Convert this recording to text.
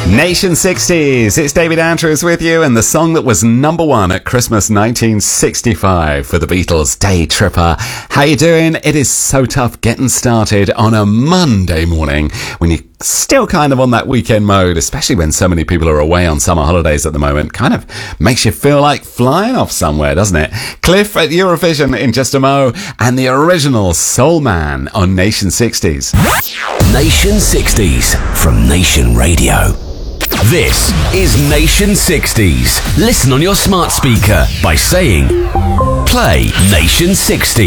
Nation 60s, it's David Andrews with you, and the song that was number one at Christmas 1965 for the Beatles, Day Tripper. How you doing? It is so tough getting started on a Monday morning when you're still kind of on that weekend mode, especially when so many people are away on summer holidays at the moment. Kind of makes you feel like flying off somewhere, doesn't it? Cliff at Eurovision in just a mo, and the original Soul Man on Nation 60s. Nation 60s from Nation Radio. This is Nation 60s. Listen on your smart speaker by saying, play Nation 60s.